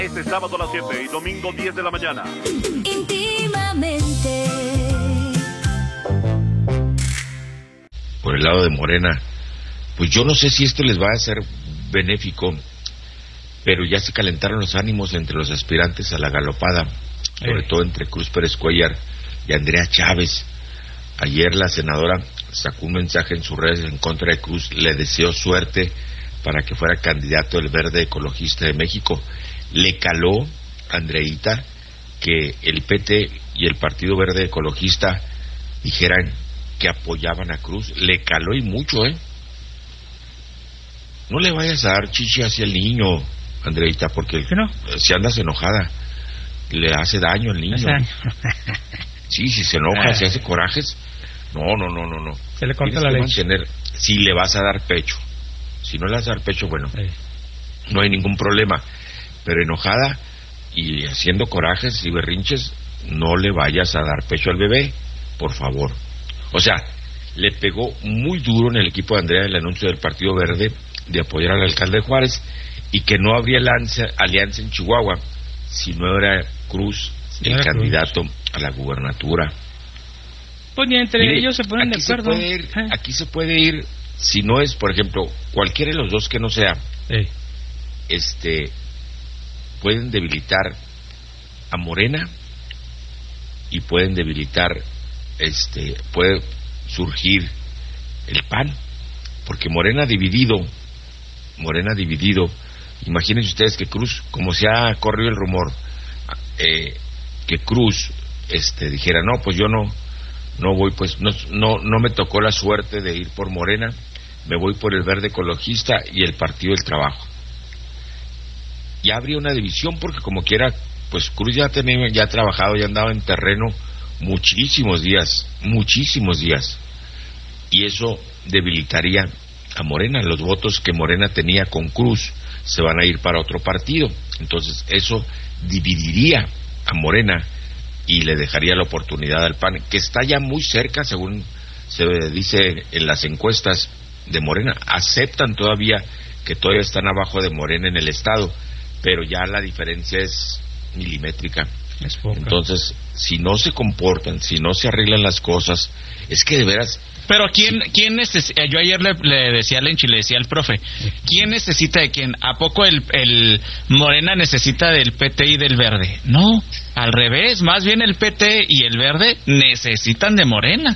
Este sábado a las 7 y domingo 10 de la mañana. Íntimamente. Por el lado de Morena, pues yo no sé si esto les va a ser benéfico, pero ya se calentaron los ánimos entre los aspirantes a la galopada, sobre todo entre Cruz Pérez Cuéllar y Andrea Chávez. Ayer la senadora sacó un mensaje en sus redes en contra de Cruz, le deseó suerte para que fuera candidato del Verde Ecologista de México. Le caló, Andreita, que el PT y el Partido Verde Ecologista dijeran que apoyaban a Cruz. Le caló y mucho, No le vayas a dar chichi hacia el niño, Andreita, porque si andas enojada, le hace daño al niño. Sí, si se enoja, si hace corajes, no. Se le corta la leche. Si le vas a dar pecho. Si no le vas a dar pecho, bueno, no hay ningún problema. Pero enojada y haciendo corajes y berrinches, no le vayas a dar pecho al bebé, por favor. O sea, le pegó muy duro en el equipo de Andrea el anuncio del Partido Verde de apoyar al alcalde de Juárez y que no habría alianza en Chihuahua si no era Cruz el candidato a la gubernatura. Pues ni entre ellos se ponen de acuerdo. Aquí se puede ir, si no es, por ejemplo, cualquiera de los dos que no sea, pueden debilitar a Morena y pueden debilitar, puede surgir el PAN, porque Morena dividido, imagínense ustedes que Cruz, como se ha corrido el rumor, que Cruz dijera, no, pues yo no voy, pues no me tocó la suerte de ir por Morena, me voy por el Verde Ecologista y el Partido del Trabajo. Ya habría una división, porque como quiera, pues Cruz ya ha trabajado, ya andaba en terreno muchísimos días, y eso debilitaría a Morena. Los votos que Morena tenía con Cruz se van a ir para otro partido, entonces eso dividiría a Morena y le dejaría la oportunidad al PAN, que está ya muy cerca, según se dice en las encuestas de Morena. Aceptan todavía que todavía están abajo de Morena en el estado, pero ya la diferencia es milimétrica. Es poca. Entonces, si no se comportan, si no se arreglan las cosas, es que de veras. Pero ¿quién necesita? Yo ayer le decía a Lenchi, le decía al profe, ¿quién necesita de quién? ¿A poco el Morena necesita del PT y del Verde? No, al revés, más bien el PT y el Verde necesitan de Morena.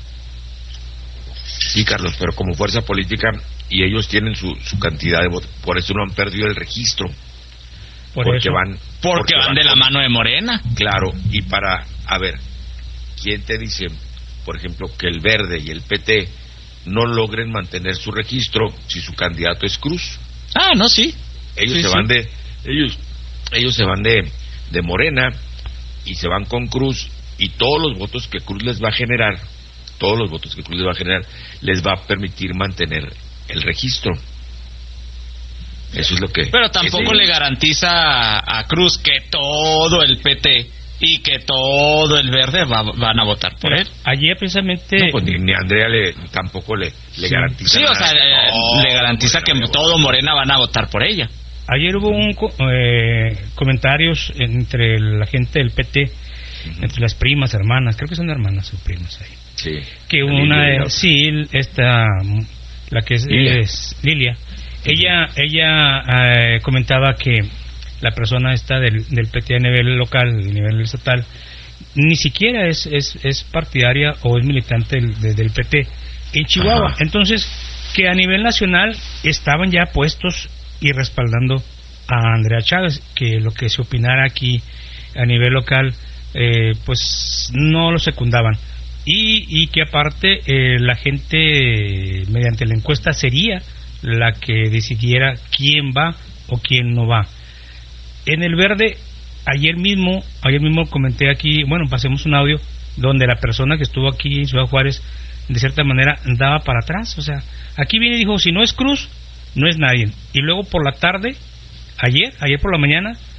Sí, Carlos, pero como fuerza política, y ellos tienen su cantidad de votos, por eso no han perdido el registro. Porque van de la mano de Morena. Claro, y a ver, ¿quién te dice, por ejemplo, que el Verde y el PT no logren mantener su registro si su candidato es Cruz? Ah, no, sí. Ellos se van de Morena y se van con Cruz, y todos los votos que Cruz les va a generar, les va a permitir mantener el registro. Eso es lo que... Pero tampoco le garantiza a Cruz que todo el PT y que todo el Verde van a votar por él. Ayer precisamente... No, pues ni Andrea tampoco le garantiza. Sí, nada. O sea, le garantiza que todo Morena van a votar por ella. Ayer hubo comentarios entre la gente del PT, entre las primas, hermanas, creo que son hermanas o primas ahí. Sí. Que una la que es Lilia. Ella comentaba que la persona esta del PT a nivel local, a nivel estatal, ni siquiera es partidaria o es militante del PT en Chihuahua. Ajá. Entonces, que a nivel nacional estaban ya puestos y respaldando a Andrea Chávez, que lo que se opinara aquí a nivel local, pues no lo secundaban. Y que aparte la gente, mediante la encuesta, sería la que decidiera quién va o quién no va. En el Verde, ayer mismo comenté aquí, pasemos un audio donde la persona que estuvo aquí en Ciudad Juárez, de cierta manera, daba para atrás. O sea, aquí viene y dijo, si no es Cruz, no es nadie. Y luego por la tarde, ayer por la mañana,